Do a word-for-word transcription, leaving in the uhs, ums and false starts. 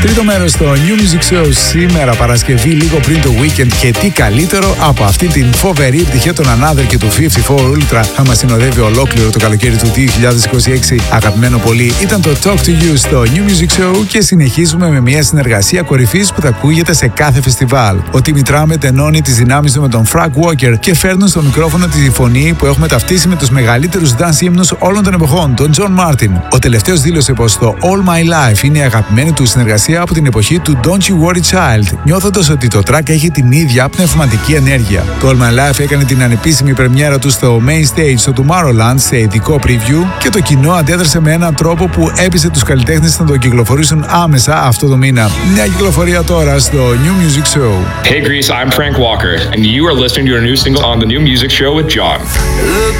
Τρίτο μέρος στο New Music Show σήμερα Παρασκευή, λίγο πριν το weekend, και τι καλύτερο από αυτή την φοβερή επιτυχία των Another και του πενήντα τέσσερα Ultra θα μας συνοδεύει ολόκληρο το καλοκαίρι του δύο χιλιάδες είκοσι έξι. Αγαπημένο πολύ ήταν το Talk to You στο New Music Show και συνεχίζουμε με μια συνεργασία κορυφής που θα ακούγεται σε κάθε φεστιβάλ. Ο Timmy Trumpet ενώνει τις δυνάμεις του με τον Frank Walker και φέρνουν στο μικρόφωνο τη φωνή που έχουμε ταυτίσει με τους μεγαλύτερους dance ύμνους όλων των εποχών, τον John Martin. Ο τελευταίος δήλωσε πως το All My Life είναι η αγαπημένη του συνεργασία από την εποχή του Don't You Worry Child, νιώθοντας ότι το track έχει την ίδια πνευματική ενέργεια. Το All My Life έκανε την ανεπίσημη πρεμιέρα του στο Main Stage στο Tomorrowland σε ειδικό preview και το κοινό αντέδρασε με έναν τρόπο που έπεισε τους καλλιτέχνες να το κυκλοφορήσουν άμεσα αυτό το μήνα. Μια κυκλοφορία τώρα στο New Music Show. Hey Greece, I'm Frank Walker and you are listening to your new single on the New Music Show with John. Look